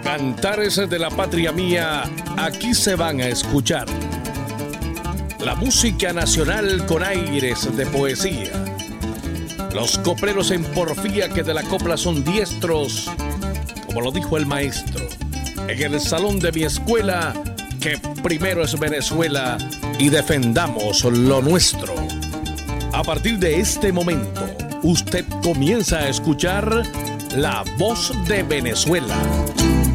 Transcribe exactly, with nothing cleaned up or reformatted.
Cantares de la patria mía, aquí se van a escuchar. La música nacional con aires de poesía. Los copleros en porfía que de la copla son diestros, como lo dijo el maestro, en el salón de mi escuela, que primero es Venezuela y defendamos lo nuestro. A partir de este momento, usted comienza a escuchar La Voz de Venezuela.